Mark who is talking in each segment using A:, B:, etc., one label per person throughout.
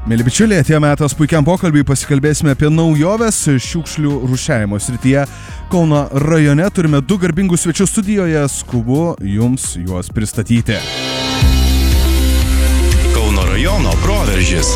A: Mėly bičiuliai, atėjo metas puikiam pokalbiui, pasikalbėsime apie naujoves šiukšlių rūšiavimo srityje. Kauno rajone turime 2 garbingus svečius studijoje, skubu jums juos pristatyti.
B: Kauno rajono proveržis.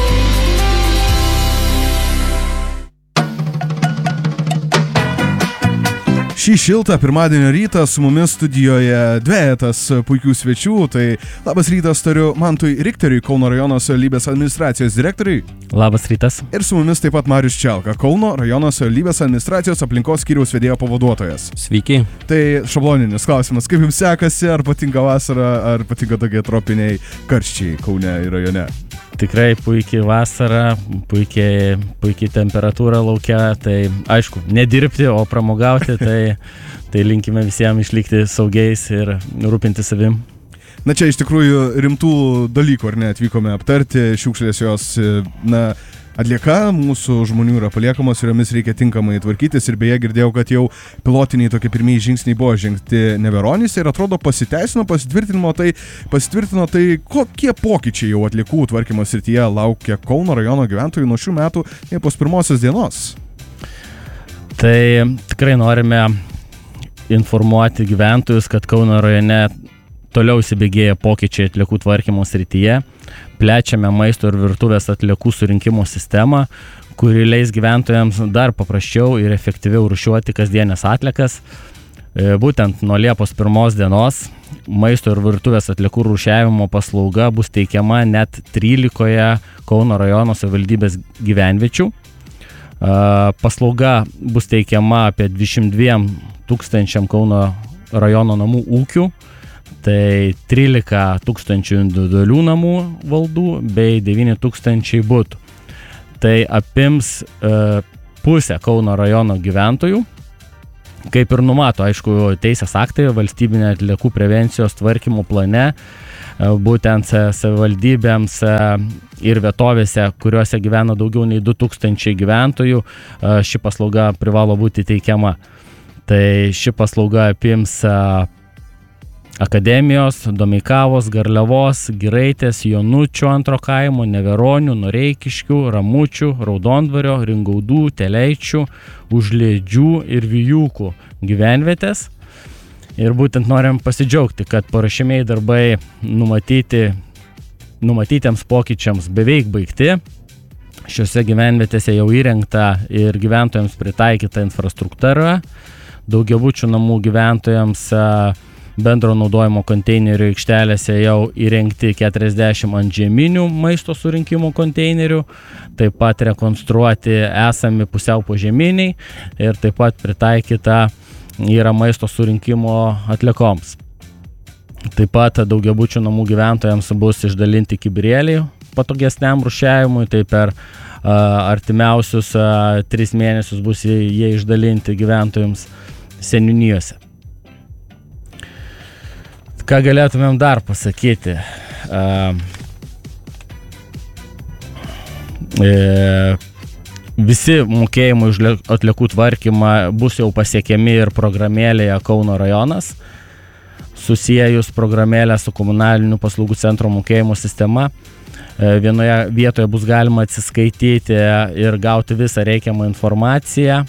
A: Šį šiltą pirmadienio rytą su mumis studijoje dvejetas puikių svečių. Tai labas rytas tariu Mantui Richteriui, Kauno rajono savivaldybės administracijos direktoriui.
C: Labas rytas.
A: Ir su mumis taip pat Marius Čelka, Kauno rajono savivaldybės administracijos aplinkos skyriaus vedėjo pavaduotojas.
C: Sveiki.
A: Tai šabloninis klausimas, kaip jums sekasi, ar patinka vasara, ar patinka tokie tropiniai karščiai Kaune ir rajone?
C: Tikrai puikiai vasara, puikiai temperatūra laukia, tai aišku, nedirbti, o pramogauti, tai linkime visiems išlikti saugiais ir rūpinti savim.
A: Na čia iš tikrųjų rimtų dalykų, ar ne, atvykome aptarti, šiukšlės jos, atlieka mūsų žmonių yra paliekamos ir jomis reikia tinkamai tvarkytis. Ir beje girdėjau, kad jau pilotiniai tokie pirmieji žingsniai buvo žengti Neveronyse ir atrodo pasiteisino, pasitvirtino tai, kokie pokyčiai jau atliekų tvarkymo srityje laukia Kauno rajono gyventojų nuo šių metų Liepos 1 dienos.
C: Tai tikrai norime informuoti gyventojus, kad Kauno rajone toliau įsibėgėja pokyčiai atliekų tvarkymo srityje. Plečiame maisto ir virtuvės atliekų surinkimo sistemą, kuri leis gyventojams dar paprasčiau ir efektyviau rūšiuoti kasdienės atliekas. Būtent nuo Liepos 1 dienos maisto ir virtuvės atliekų rūšiavimo paslauga bus teikiama net 13 Kauno rajono savivaldybės gyvenviečių. Paslauga bus teikiama apie 22 000 Kauno rajono namų ūkių. Tai 13 000 individualių namų valdų bei 9 000 butų. Tai apims pusę Kauno rajono gyventojų. Kaip ir numato, aišku, teisės aktai valstybinė atliekų prevencijos tvarkymo plane, būtent savivaldybėms ir vietovėse, kuriuose gyvena daugiau nei 2000 gyventojų, ši paslauga privalo būti teikiama. Tai ši paslauga apims Akademijos, Domeikavos, Garliavos, Giraitės, Jonučių antro kaimo, Neveronių, Noreikiškių, Ramučių, Raudondvario, Ringaudų, Teleičių, Užliedžių ir Vijūkų gyvenvietės. Ir būtent norim pasidžiaugti, kad paruošiamieji darbai numatytiems pokyčiams beveik baigti. Šiuose gyvenvietėse jau įrengta ir gyventojams pritaikyta infrastruktūra. Daugiabučių namų gyventojams bendro naudojimo konteinerių aikštelėse jau įrengti 40 antžeminių maisto surinkimo konteinerių, taip pat rekonstruoti esami pusiau požeminiai ir taip pat pritaikyta yra maisto surinkimo atliekoms. Taip pat daugiabučių namų gyventojams bus išdalinti kibirėliai patogesniam rūšiavimui, tai per artimiausius 3 mėnesius bus jie išdalinti gyventojams seniūnijose. Ką galėtumėm dar pasakyti? Visi mokėjimai už atliekų tvarkymą bus jau pasiekiami ir programėlėje Kauno rajonas. Susiejus programėlę su komunalinių paslaugų centro mokėjimų sistema. Vienoje vietoje bus galima atsiskaityti ir gauti visą reikiamą informaciją.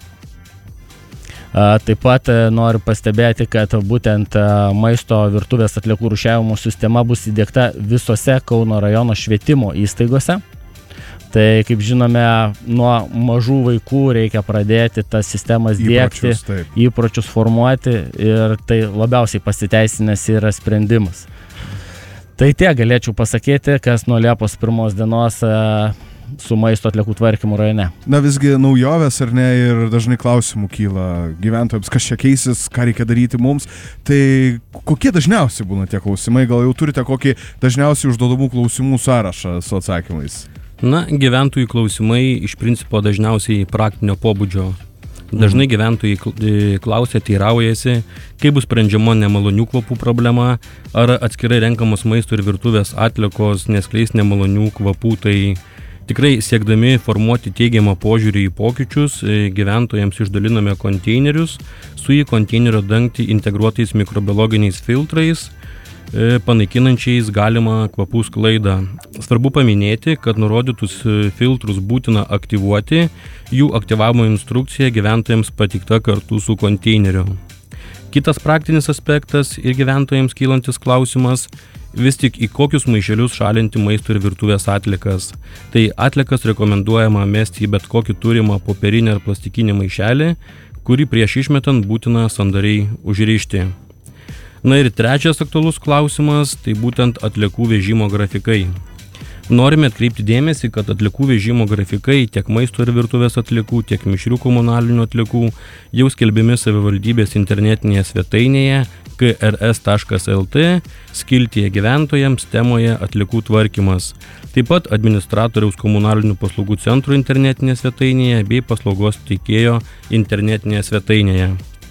C: Taip pat noriu pastebėti, kad būtent maisto virtuvės atliekų rūšiavimo sistema bus įdiegta visose Kauno rajono švietimo įstaigose. Tai, kaip žinome, nuo mažų vaikų reikia pradėti tas sistemas diegti, įpročius formuoti ir tai labiausiai pasiteisinęs yra sprendimas. Tai tiek galėčiau pasakyti, kas nuo Liepos 1 dienos su maisto atliekų tvarkymu rajone.
A: Na visgi naujovės, ar ne, ir dažnai klausimų kyla gyventojams, kas čia keisis, ką reikia daryti mums. Tai kokie dažniausiai būna tie klausimai? Gal jau turite kokį dažniausiai užduodamų klausimų sąrašą su atsakymais?
D: Na, gyventojų klausimai iš principo dažniausiai praktinio pobūdžio. Dažnai gyventojai klausia, teiraujasi, kaip bus sprendžiama nemalonių kvapų problema, ar atskirai renkamos maisto ir virtuvės atliekos neskleis nemalonių kvapų. Tai tikrai siekdami formuoti teigiamą požiūrį į pokyčius, gyventojams išdaliname konteinerius su į konteinerio dangtį integruotais mikrobiologiniais filtrais. panaikinančiais galimą kvapų sklaidą. Svarbu paminėti, kad nurodytus filtrus būtina aktyvuoti, jų aktyvavimo instrukcija gyventojams pateikta kartu su konteineriu. Kitas praktinis aspektas ir gyventojams kylantis klausimas – vis tik į kokius maišelius šalinti maisto ir virtuvės atliekas. Tai atliekas rekomenduojama mesti į bet kokį turimą popierinį ar plastikinį maišelį, kurį prieš išmetant būtina sandariai užrišti. Na ir trečias aktualus klausimas – tai būtent atliekų vežimo grafikai. Norime atkreipti dėmesį, kad atliekų vežimo grafikai tiek maisto ir virtuvės atliekų, tiek mišrių komunalinių atliekų jau skelbiami savivaldybės internetinėje svetainėje krs.lt skiltyje gyventojams temoje atliekų tvarkymas. Taip pat administratoriaus komunalinių paslaugų centrų internetinėje svetainėje bei paslaugos teikėjo internetinėje svetainėje.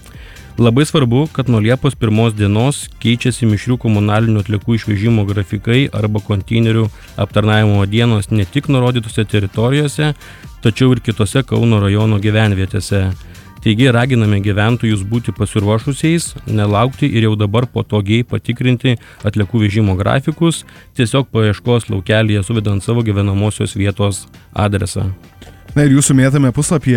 D: Labai svarbu, kad nuo Liepos 1 dienos keičiasi mišrių komunalinių atliekų išvežimo grafikai arba konteinerių aptarnavimo dienos ne tik nurodytose teritorijose, tačiau ir kitose Kauno rajono gyvenvietėse. Taigi raginame gyventojus būti pasiruošusiais, nelaukti ir jau dabar patogiai patikrinti atliekų vežimo grafikus, tiesiog paieškos laukelyje suvedant savo gyvenamosios vietos adresą.
A: Na ir jūsų mėtame puslapyje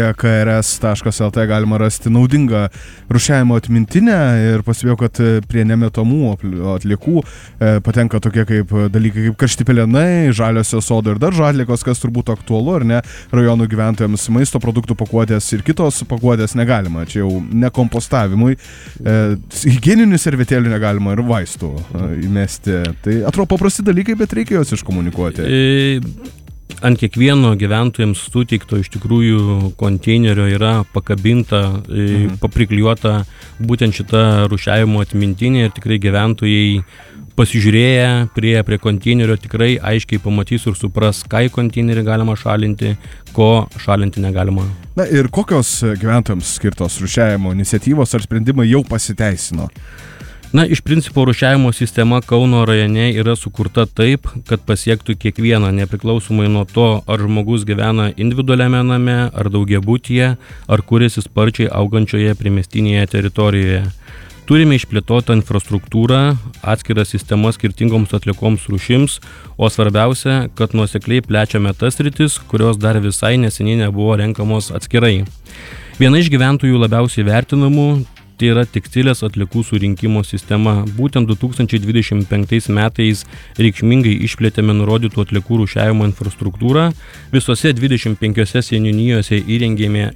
A: krs.lt galima rasti naudingą rūšiavimo atmintinę ir pastebėjau, kad prie nemetamų atliekų patenka tokie dalykai kaip karšti pelenai, žaliosios sodo ir daržo atliekos, kas turbūt aktualu, ar ne, rajonų gyventojams maisto produktų pakuotės ir kitos pakuotės negalima, čia jau nekompostavimui, higieninių servetėlių negalima ir vaistų įmesti. Tai atrodo paprasti dalykai, bet reikia juos iškomunikuoti.
D: Ant kiekvieno gyventojams suteikto iš tikrųjų konteinerio yra pakabinta, papriklijuota būtent šita rūšiavimo atmintinė ir tikrai gyventojai pasižiūrėję prie konteinerio tikrai aiškiai pamatys ir supras, ką į konteinerį galima šalinti, ko šalinti negalima.
A: Na ir kokios gyventojams skirtos rūšiavimo iniciatyvos ar sprendimai jau pasiteisino?
D: Na, iš principo rūšiavimo sistema Kauno rajone yra sukurta taip, kad pasiektų kiekvieną, nepriklausomai nuo to, ar žmogus gyvena individualiame name, ar daugiabutyje, ar kuriasi sparčiai augančioje priemiestinėje teritorijoje. Turime išplėtotą infrastruktūrą, atskiras sistemas skirtingoms atliekoms rūšims, o svarbiausia, kad nuosekliai plečiame tas sritis, kurios dar visai neseniai nebuvo renkamos atskirai. Viena iš gyventojų labiausiai vertinamų tai yra tekstilės atliekų surinkimo sistema. Būtent 2025 metais reikšmingai išplėtėme nurodytų atliekų rūšiavimo infrastruktūrą. Visose 25 seniūnijose įrengėme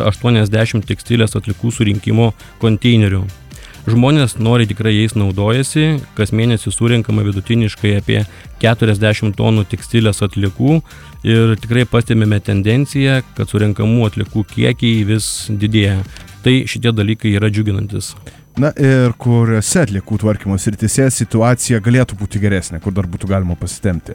D: 180 tekstilės atliekų surinkimo konteinerių. Žmonės nori tikrai jais naudojasi, kas mėnesį surinkama vidutiniškai apie 40 tonų tekstilės atliekų ir tikrai pastebime tendenciją, kad surinkamų atliekų kiekiai vis didėja. Tai šitie dalykai yra džiuginantis.
A: Na ir kuriuose atliekų tvarkymo srityse situacija galėtų būti geresnė, kur dar būtų galima pasitemti?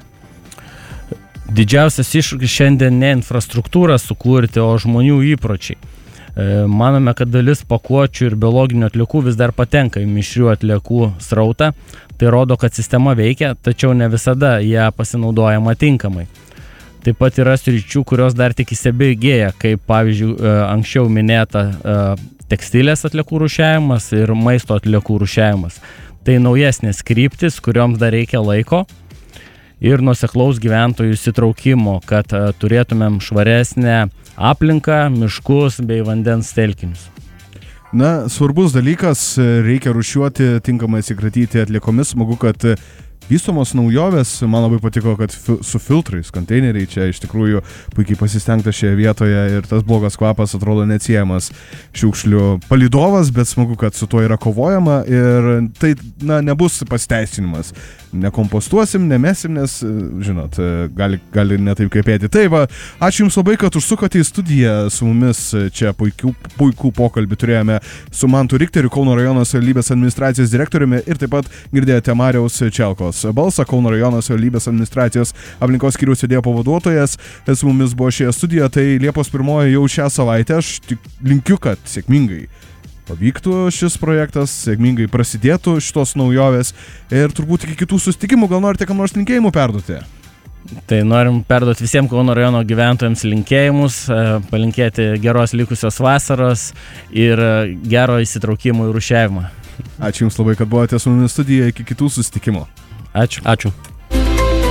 C: Didžiausias iššūkis šiandien ne infrastruktūrą sukurti, o žmonių įpročiai. Manome, kad dalis pakuočių ir biologinių atliekų vis dar patenka į mišrių atliekų srautą. Tai rodo, kad sistema veikia, tačiau ne visada ją pasinaudojama tinkamai. Taip pat yra sričių, kurios dar tik įsibėgėja, kaip pavyzdžiui anksčiau minėta tekstilės atliekų rūšiavimas ir maisto atliekų rūšiavimas. Tai naujesnės kryptis, kurioms dar reikia laiko ir nuoseklaus gyventojų įsitraukimo, kad turėtumėm švaresnę aplinką, miškus bei vandens telkinius.
A: Na, svarbus dalykas, reikia rūšiuoti, tinkamai atsikratyti atliekomis. Smagu, kad vystomos naujovės, man labai patiko, kad su filtrais konteineriai čia iš tikrųjų puikiai pasistengta šioje vietoje ir tas blogas kvapas atrodo neatsiejamas šiukšlių palydovas, bet smagu, kad su tuo yra kovojama ir tai nebus pasiteisinimas. Nekompostuosim, nemesim, nes, žinot, gali netaip kaipėti. Tai va, ačiū Jums labai, kad užsukote į studiją su mumis. Čia puikų pokalbį turėjome su Mantu Richteriu, Kauno rajono savivaldybės administracijos direktoriumi ir taip pat girdėjote Mariaus Čelkos balsą, Kauno rajono savivaldybės administracijos aplinkos skyriaus vedėjo pavaduotojas. Su mumis buvo šioje studijoje, tai Liepos 1 jau šią savaitę. Aš tik linkiu, kad sėkmingai pavyktų šis projektas, sėkmingai prasidėtų šitos naujovės ir turbūt iki kitų susitikimų. Gal norite kam nors linkėjimų perduoti?
C: Tai norim perduoti visiems Kauno rajono gyventojams linkėjimus, palinkėti geros likusios vasaros ir gero įsitraukimo į rūšiavimą.
A: Ačiū Jums labai, kad buvote su mumis studijoje, iki kitų susitikimų.
C: Ačiū.
D: Ačiū.